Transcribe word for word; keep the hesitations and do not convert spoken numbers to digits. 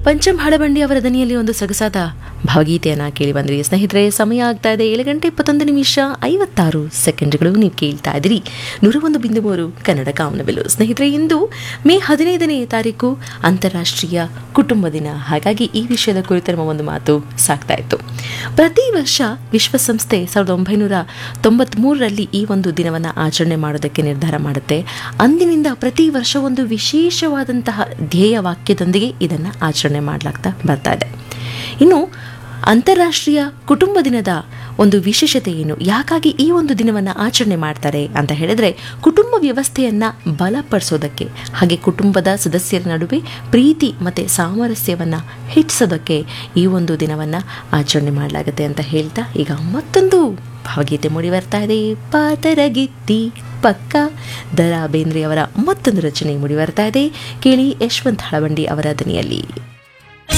ಪಂಚಮ್ ಹಳಬಂಡಿ ಅವರ ದನಿಯಲ್ಲಿ ಒಂದು ಸೊಗಸಾದ ಭಾವಗೀತೆಯನ್ನು ಕೇಳಿ ಬಂದ್ರಿ ಸ್ನೇಹಿತರೆ. ಸಮಯ ಆಗ್ತಾ ಇದೆ ಏಳು ಗಂಟೆ ಇಪ್ಪತ್ತೊಂದು ನಿಮಿಷ ಐವತ್ತಾರು ಸೆಕೆಂಡ್ಗಳು. ನೀವು ಕೇಳ್ತಾ ಇದ್ದೀರಿ ನೂರ ಒಂದು ಬಿಂದು ಮೂರು ಕನ್ನಡ ಕಾಮನಬಿಲ್ಲು. ಸ್ನೇಹಿತರೆ, ಇಂದು ಮೇ ಹದಿನೈದನೇ ತಾರೀಕು ಅಂತಾರಾಷ್ಟ್ರೀಯ ಕುಟುಂಬ ದಿನ. ಹಾಗಾಗಿ ಈ ವಿಷಯದ ಕುರಿತು ನಮ್ಮ ಒಂದು ಮಾತು ಸಾಕ್ತಾ ಇತ್ತು. ಪ್ರತಿ ವರ್ಷ ವಿಶ್ವಸಂಸ್ಥೆ ಸಾವಿರದ ಒಂಬೈನೂರ ತೊಂಬತ್ಮೂರರಲ್ಲಿ ಈ ಒಂದು ದಿನವನ್ನು ಆಚರಣೆ ಮಾಡೋದಕ್ಕೆ ನಿರ್ಧಾರ ಮಾಡುತ್ತೆ. ಅಂದಿನಿಂದ ಪ್ರತಿ ವರ್ಷ ಒಂದು ವಿಶೇಷವಾದಂತಹ ಧ್ಯೇಯ ವಾಕ್ಯದೊಂದಿಗೆ ಇದನ್ನು ಆಚರಣೆ ಮಾಡಲಾಗ್ತಾ ಬರ್ತಾ ಇದೆ. ಇನ್ನು ಅಂತಾರಾಷ್ಟ್ರೀಯ ಕುಟುಂಬ ದಿನದ ಒಂದು ವಿಶೇಷತೆ ಏನು, ಯಾಕಾಗಿ ಈ ಒಂದು ದಿನವನ್ನು ಆಚರಣೆ ಮಾಡ್ತಾರೆ ಅಂತ ಹೇಳಿದ್ರೆ, ಕುಟುಂಬ ವ್ಯವಸ್ಥೆಯನ್ನು ಬಲಪಡಿಸೋದಕ್ಕೆ ಹಾಗೆ ಕುಟುಂಬದ ಸದಸ್ಯರ ನಡುವೆ ಪ್ರೀತಿ ಮತ್ತು ಸಾಮರಸ್ಯವನ್ನು ಹೆಚ್ಚಿಸೋದಕ್ಕೆ ಈ ಒಂದು ದಿನವನ್ನು ಆಚರಣೆ ಮಾಡಲಾಗುತ್ತೆ ಅಂತ ಹೇಳ್ತಾ ಈಗ ಮತ್ತೊಂದು ಭಾವಗೀತೆ ಮೂಡಿ ಬರ್ತಾ ಇದೆ. ಪಾತರಗಿತ್ತಿ ಪಕ್ಕ ದ ರಾ ಬೇಂದ್ರೆಯವರ ಮತ್ತೊಂದು ರಚನೆ ಮೂಡಿ ಬರ್ತಾ ಇದೆ. ಕೇಳಿ ಯಶವಂತ್ ಹಳಬಂಡಿ ಅವರ ದನಿಯಲ್ಲಿ.